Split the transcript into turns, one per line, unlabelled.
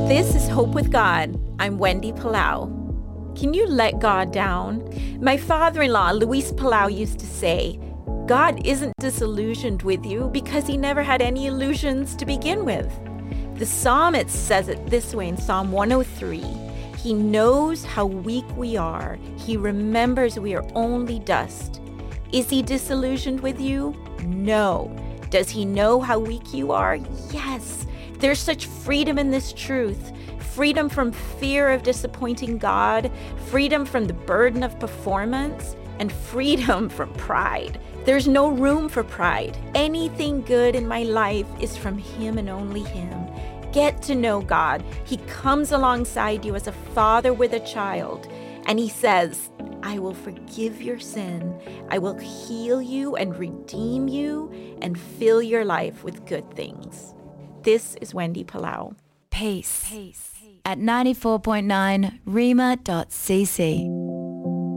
This is Hope with God. I'm Wendy Palau. Can you let God down? My father-in-law, Luis Palau, used to say, God isn't disillusioned with you because he never had any illusions to begin with. The psalmist says it this way in Psalm 103. He knows how weak we are. He remembers we are only dust. Is he disillusioned with you? No. Does he know how weak you are? Yes. There's such freedom in this truth. Freedom from fear of disappointing God, freedom from the burden of performance, and freedom from pride. There's no room for pride. Anything good in my life is from Him and only Him. Get to know God. He comes alongside you as a father with a child, and He says, I will forgive your sin. I will heal you and redeem you and fill your life with good things. This is Wendy Palau.
Peace at 94.9 rima.cc.